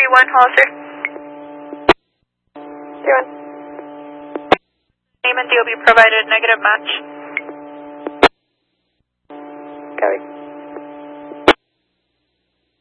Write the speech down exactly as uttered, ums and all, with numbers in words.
three one, Hollister. three one. Name and D O B provided, negative match.